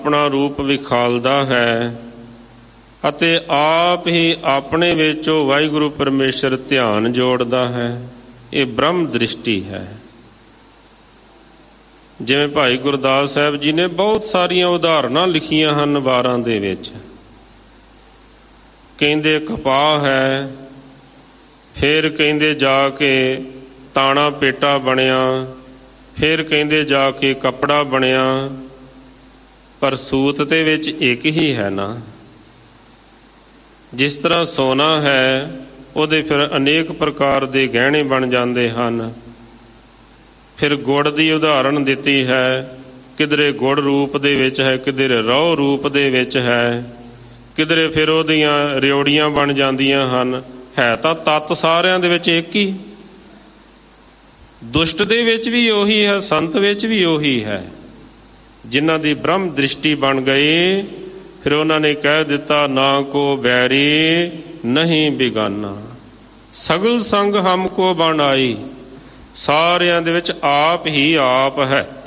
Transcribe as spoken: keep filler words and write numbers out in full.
ਆਪਣਾ ਰੂਪ ਵਿਖਾਲਦਾ ਹੈ ਅਤੇ ਆਪ ਹੀ ਆਪਣੇ ਵਿੱਚ ਉਹ ਵਾਹਿਗੁਰੂ ਪਰਮੇਸ਼ਰ ਧਿਆਨ ਜੋੜਦਾ ਹੈ। ਇਹ ਬ੍ਰਹਮ ਦ੍ਰਿਸ਼ਟੀ ਹੈ। ਜਿਵੇਂ ਭਾਈ ਗੁਰਦਾਸ ਸਾਹਿਬ ਜੀ ਨੇ ਬਹੁਤ ਸਾਰੀਆਂ ਉਦਾਹਰਨਾਂ ਲਿਖੀਆਂ ਹਨ ਵਾਰਾਂ ਦੇ ਵਿੱਚ। ਕਹਿੰਦੇ ਕਪਾਹ ਹੈ, ਫਿਰ ਕਹਿੰਦੇ ਜਾ ਕੇ ਤਾਣਾ ਪੇਟਾ ਬਣਿਆ, ਫਿਰ ਕਹਿੰਦੇ ਜਾ ਕੇ ਕੱਪੜਾ ਬਣਿਆ, ਪਰ ਸੂਤ ਦੇ ਵਿੱਚ ਇੱਕ ਹੀ ਹੈ ਨਾ। ਜਿਸ ਤਰ੍ਹਾਂ ਸੋਨਾ ਹੈ ਉਹਦੇ ਫਿਰ ਅਨੇਕ ਪ੍ਰਕਾਰ ਦੇ ਗਹਿਣੇ ਬਣ ਜਾਂਦੇ ਹਨ। ਫਿਰ ਗੁੜ ਦੀ ਉਦਾਹਰਣ ਦਿੱਤੀ ਹੈ, ਕਿਧਰੇ ਗੁੜ ਰੂਪ ਦੇ ਵਿੱਚ ਹੈ, ਕਿਧਰੇ ਰੋਹ ਰੂਪ ਦੇ ਵਿੱਚ ਹੈ, ਕਿਧਰੇ ਫਿਰ ਉਹਦੀਆਂ ਰਿਉੜੀਆਂ ਬਣ ਜਾਂਦੀਆਂ ਹਨ। ਹੈ ਤਾਂ ਤੱਤ ਸਾਰਿਆਂ ਦੇ ਵਿੱਚ ਇੱਕ ਹੀ। ਦੁਸ਼ਟ ਦੇ ਵਿੱਚ ਵੀ ਉਹੀ ਹੈ, ਸੰਤ ਵਿੱਚ ਵੀ ਉਹੀ ਹੈ। ਜਿਨ੍ਹਾਂ ਦੀ ਬ੍ਰਹਮ ਦ੍ਰਿਸ਼ਟੀ ਬਣ ਗਈ, ਫਿਰ ਉਹਨਾਂ ਨੇ ਕਹਿ ਦਿੱਤਾ ਨਾ ਕੋ ਬੈਰੀ ਨਹੀਂ ਬਿਗਾਨਾ, ਸਗਲ ਸੰਗ ਹਮ ਕੋ ਬਣਾਈ। ਸਾਰਿਆਂ ਦੇ ਵਿੱਚ ਆਪ ਹੀ ਆਪ ਹੈ।